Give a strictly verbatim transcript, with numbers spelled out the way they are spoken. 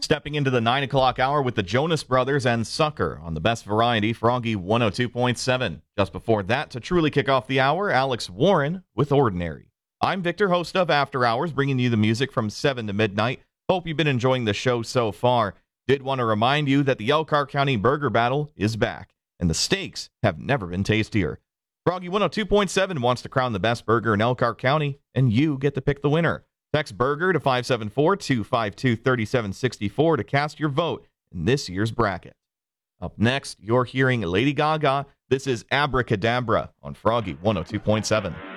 Stepping into the nine o'clock hour with the Jonas Brothers and Sucker on the best variety, Froggy one oh two point seven. Just before that, to truly kick off the hour, Alex Warren with Ordinary. I'm Victor, host of After Hours, bringing you the music from seven to midnight. Hope you've been enjoying the show so far. Did want to remind you that the Elkhart County Burger Battle is back, and the steaks have never been tastier. Froggy one oh two point seven wants to crown the best burger in Elkhart County, and you get to pick the winner. Text BURGER to five seven four, two five two, three seven six four to cast your vote in this year's bracket. Up next, you're hearing Lady Gaga. This is Abracadabra on Froggy one oh two point seven.